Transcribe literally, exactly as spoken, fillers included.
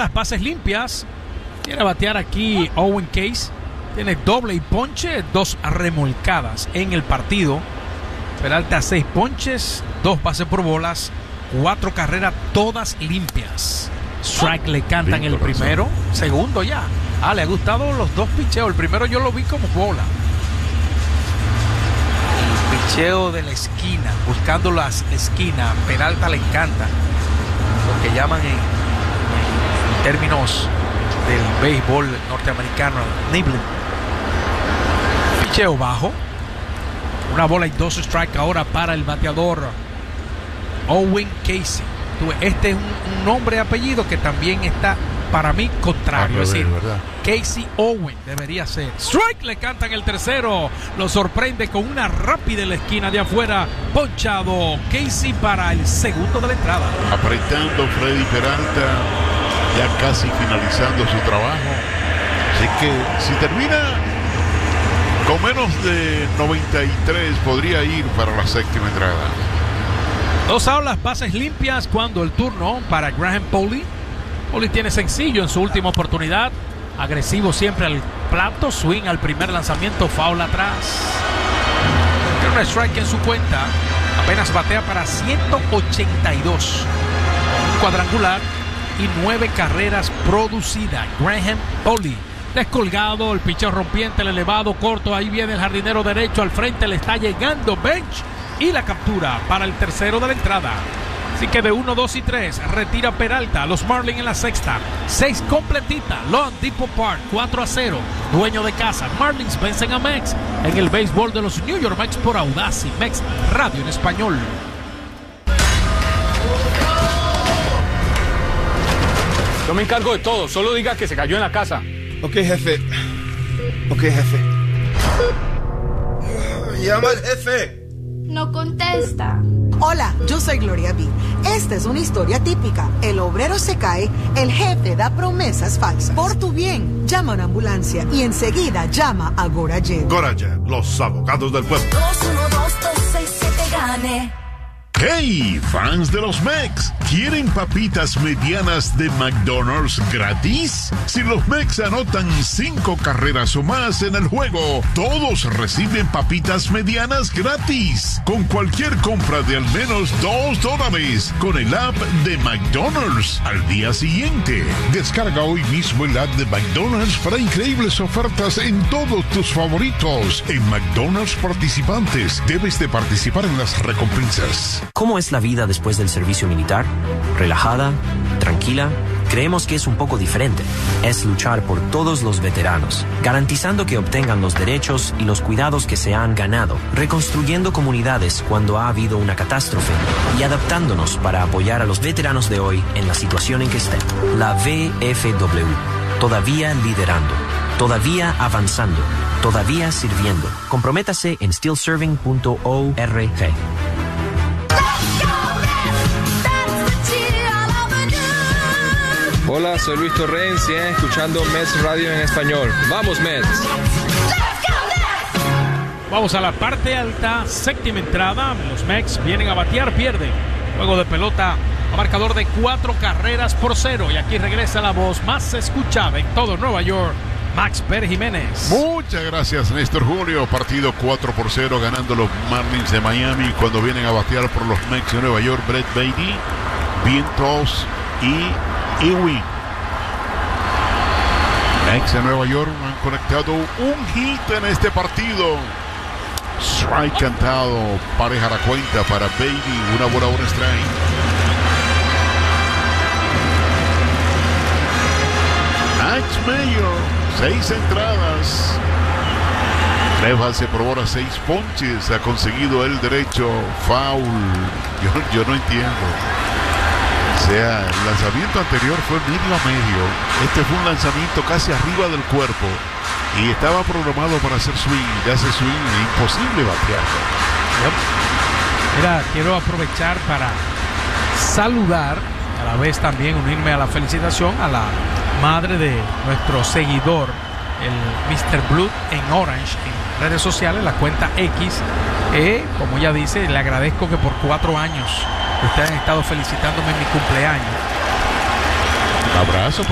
las bases limpias. Quiere batear aquí Owen Case. Tiene doble y ponche, dos remolcadas en el partido. Peralta seis ponches, dos bases por bolas, cuatro carreras, todas limpias. Strike le cantan el primero, segundo ya. Ah, le ha gustado los dos picheos. El primero yo lo vi como bola. El picheo de la esquina, buscando las esquinas. Peralta le encanta. Lo que llaman en, en términos del béisbol norteamericano, nibbling. Picheo bajo. Una bola y dos strike ahora para el bateador Owen Casey. Este es un, un nombre y apellido que también está para mí contrario. Es decir, ¿verdad? Casey Owen debería ser. Strike, le cantan el tercero. Lo sorprende con una rápida en la esquina de afuera. Ponchado Casey para el segundo de la entrada. Apretando Freddy Peralta, ya casi finalizando su trabajo. Así que si termina con menos de noventa y tres, podría ir para la séptima entrada. Dos aulas, bases limpias cuando el turno para Graham Pauley. Pauley tiene sencillo en su última oportunidad. Agresivo siempre al plato. Swing al primer lanzamiento, foul atrás. Tiene un strike en su cuenta. Apenas batea para ciento ochenta y dos. Un cuadrangular y nueve carreras producidas. Graham Pauley. Descolgado, el picheo rompiente, el elevado, corto. Ahí viene el jardinero derecho al frente. Le está llegando bench. Y la captura para el tercero de la entrada. Así que de uno, dos y tres retira Peralta. Los Marlins en la sexta. seis completita. Lawn Depot Park, cuatro a cero. Dueño de casa. Marlins vencen a Mex en el béisbol de los New York Mets por Audacy. Mex Radio en español. Yo me encargo de todo. Solo diga que se cayó en la casa. Ok, jefe. Ok, jefe. Llama al jefe. No contesta. Hola, yo soy Gloria B. Esta es una historia típica. El obrero se cae, el jefe da promesas falsas. Por tu bien, llama a una ambulancia y enseguida llama a Gorajet. Gorajet, los abogados del pueblo. dos uno dos dos seis siete gane. ¡Hey, fans de los Mex! ¿Quieren papitas medianas de McDonald's gratis? Si los Mex anotan cinco carreras o más en el juego, todos reciben papitas medianas gratis. Con cualquier compra de al menos dos dólares con el app de McDonald's al día siguiente. Descarga hoy mismo el app de McDonald's para increíbles ofertas en todos tus favoritos. En McDonald's participantes, debes de participar en las recompensas. ¿Cómo es la vida después del servicio militar? ¿Relajada? ¿Tranquila? Creemos que es un poco diferente. Es luchar por todos los veteranos, garantizando que obtengan los derechos y los cuidados que se han ganado, reconstruyendo comunidades cuando ha habido una catástrofe y adaptándonos para apoyar a los veteranos de hoy en la situación en que estén. La V F W, todavía liderando, todavía avanzando, todavía sirviendo. Comprométase en still serving punto org. Hola, soy Luis Torrens y están escuchando Mets Radio en español. ¡Vamos, Mets! Vamos a la parte alta, séptima entrada. Los Mets vienen a batear, pierden. Juego de pelota a marcador de cuatro carreras por cero. Y aquí regresa la voz más escuchada en todo Nueva York, Max Pérez Jiménez. Muchas gracias, Néstor Julio. Partido cuatro por cero ganando los Marlins de Miami cuando vienen a batear por los Mets de Nueva York. Brett Baty, Vientos y Ewing. Mets de Nueva York han conectado un hit en este partido. Strike cantado, pareja la cuenta para Baty, una bola, un strike. Max Mayer, seis entradas, tres bases por bola, seis ponches, ha conseguido el derecho, foul. Yo, yo no entiendo. O sea, el lanzamiento anterior fue medio a medio. Este fue un lanzamiento casi arriba del cuerpo y estaba programado para hacer swing. De hace swing, imposible batear. Mira, quiero aprovechar para saludar, a la vez también unirme a la felicitación a la madre de nuestro seguidor, el mister Blue en Orange, en redes sociales, la cuenta X. Eh, como ella dice, le agradezco que por cuatro años ustedes han estado felicitándome en mi cumpleaños. Un abrazo.